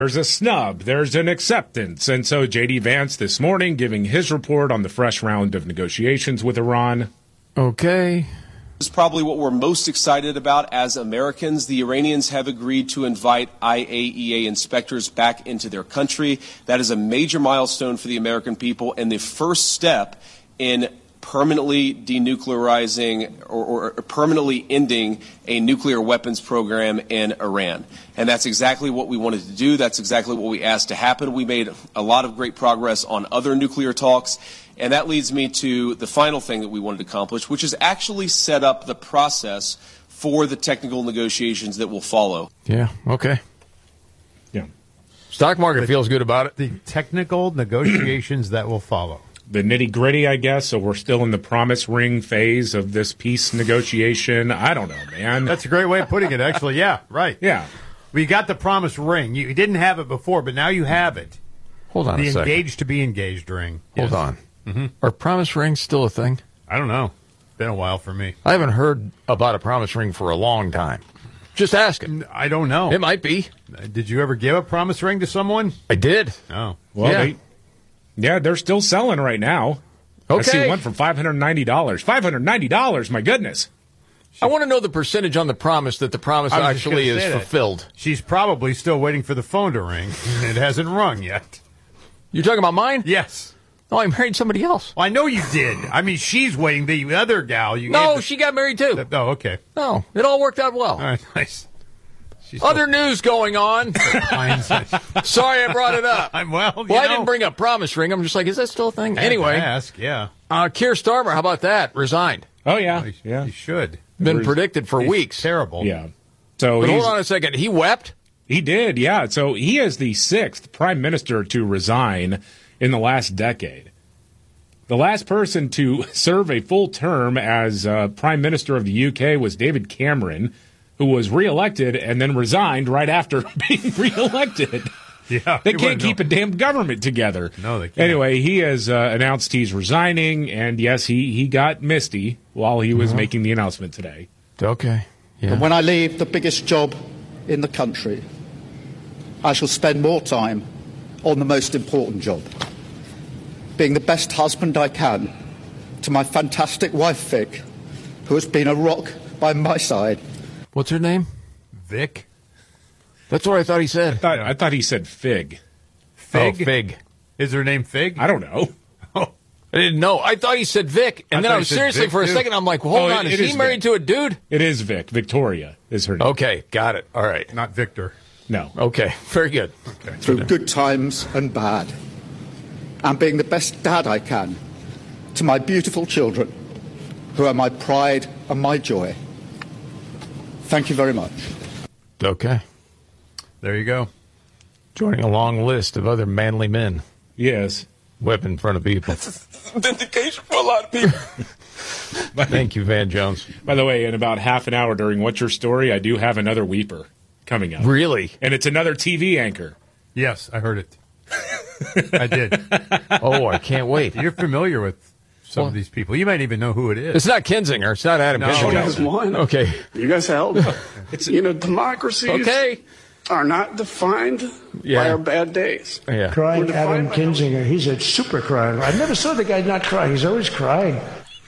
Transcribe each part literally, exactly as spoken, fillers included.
There's a snub, there's an acceptance. And so J D. Vance this morning giving his report on the fresh round of negotiations with Iran. Okay. This is probably what we're most excited about as Americans. The Iranians have agreed to invite I A E A inspectors back into their country. That is a major milestone for the American people and the first step in permanently denuclearizing or, or permanently ending a nuclear weapons program in Iran. And that's exactly what we wanted to do. That's exactly what we asked to happen. We made a lot of great progress on other nuclear talks. And that leads me to the final thing that we wanted to accomplish, which is actually set up the process for the technical negotiations that will follow. Yeah, okay. Yeah. Stock market the, feels good about it. The technical negotiations that will follow. The nitty-gritty, I guess, so we're still in the promise ring phase of this peace negotiation. I don't know, man. That's a great way of putting it, actually. Yeah, right. Yeah. We got the promise ring. You didn't have it before, but now you have it. Hold on the a second. The engaged to be engaged ring. Hold yes. on. Mm-hmm. Are promise rings still a thing? I don't know. Been a while for me. I haven't heard about a promise ring for a long time. Just asking. I don't know. It might be. Did you ever give a promise ring to someone? I did. Oh. Well, yeah. They, yeah, they're still selling right now. Okay. I see one for five hundred ninety dollars. five hundred ninety dollars, my goodness. I want to know the percentage on the promise that the promise actually is fulfilled. That. She's probably still waiting for the phone to ring, and it hasn't rung yet. You're talking about mine? Yes. Oh, I married somebody else. Well, I know you did. I mean, she's waiting. The other gal. You no, the, she got married too. The, oh, okay. No, it all worked out well. All right, nice. She's Other still, news going on. Sorry I brought it up. I'm well. Well, know. I didn't bring up promise ring. I'm just like, is that still a thing? I anyway, ask, yeah. Uh, Keir Starmer, how about that? Resigned. Oh yeah, well, he, yeah. He should. Been He's, predicted for weeks. Terrible. Yeah. So but hold on a second. He wept. He did. Yeah. So he is the sixth prime minister to resign in the last decade. The last person to serve a full term as uh, prime minister of the U K was David Cameron, who was reelected and then resigned right after being reelected. Yeah, they can't keep know. a damn government together. No, they can't. Anyway, he has uh, announced he's resigning, and yes, he, he got misty while he was uh-huh. making the announcement today. Okay. Yeah. And when I leave the biggest job in the country, I shall spend more time on the most important job, being the best husband I can to my fantastic wife, Vic, who has been a rock by my side. What's her name? Vic. That's what I thought he said. I thought, I thought he said Fig. Fig? Oh, Fig. Is her name Fig? I don't know. Oh. I didn't know. I thought he said Vic. And I then I was seriously Vic for a too. second, I'm like, well, hold oh, on. it, Is it he is married Vic. to a dude? It is Vic. Victoria is her name. Okay. Got it. All right. Not Victor. No. Okay. Very good. Okay. Through good times and bad, and being the best dad I can to my beautiful children, who are my pride and my joy. Thank you very much. Okay. There you go. Joining a long list of other manly men. Yes. Whip in front of people. That's a vindication for a lot of people. Thank you, Van Jones. By the way, in about half an hour during What's Your Story, I do have another weeper coming up. Really? And it's another T V anchor. Yes, I heard it. I did. Oh, I can't wait. You're familiar with some well, of these people. You might even know who it is. It's not Kinzinger. It's not Adam no, Kinzinger. You guys won. Okay. You guys held. It's, you know, democracies okay. are not defined yeah. by our bad days. Yeah. Crying Adam Kinzinger. He's a super crier. I never saw the guy not cry. He's always crying.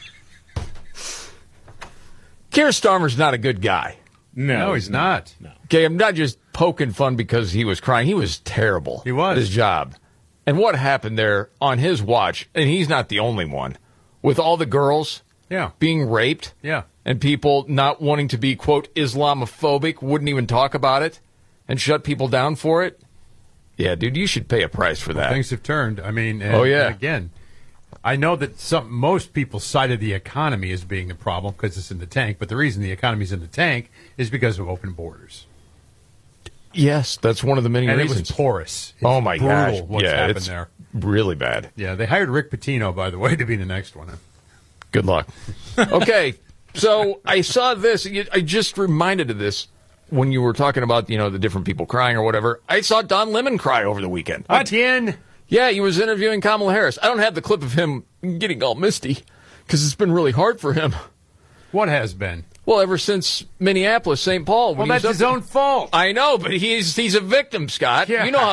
Keir Starmer's not a good guy. No, no he's not. not. No. Okay, I'm not just poking fun because he was crying. He was terrible. He was. At his job. And what happened there on his watch, and he's not the only one, with all the girls yeah. being raped yeah. and people not wanting to be, quote, Islamophobic, wouldn't even talk about it and shut people down for it. Yeah, dude, you should pay a price for that. Well, things have turned. I mean, and, oh, yeah. and again, I know that some most people cited the economy as being the problem because it's in the tank, but the reason the economy's in the tank is because of open borders. Yes, that's one of the many and reasons. And it was porous. It's oh, my brutal gosh. what's yeah, happened it's there. really bad. Yeah, they hired Rick Pitino, by the way, to be the next one. Good luck. Okay, so I saw this. I just reminded of this when you were talking about, you know, the different people crying or whatever. I saw Don Lemon cry over the weekend. Again? Yeah, he was interviewing Kamala Harris. I don't have the clip of him getting all misty because it's been really hard for him. What has been? Well, ever since Minneapolis, Saint Paul. Well, that's his own fault. I know, but he's he's a victim, Scott. Yeah. You know how